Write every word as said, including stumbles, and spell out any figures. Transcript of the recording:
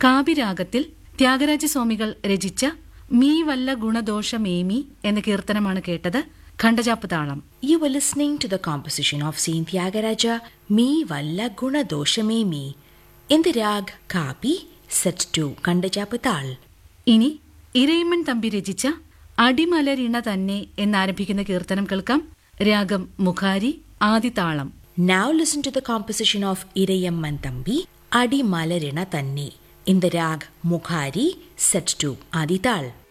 കാബിരാഗത്തിൽ ത്യാഗരാജസ്വാമികൾ രചിച്ച മീ വല്ല ഗുണദോഷമേമി എന്ന കീർത്തനമാണ് കേട്ടത്. ഖണ്ഡജാപ്പ് താളം. You were listening to the composition of Saint Tyagaraja, Me Valla Guna Doshamemi, in the rag Kapi, set to Khandajapa Tal. ഇനി ഇരയിമ്മൻ തമ്പി രചിച്ച അടിമലരിണ തന്നെ എന്നാരംഭിക്കുന്ന കീർത്തനം കേൾക്കാം. രാഗം മുഖാരി, ആദിതാളം. Now listen to the composition of Irayamman Thambi, Adi Malarina Tanne, in the rag Mukhari, set to Adital.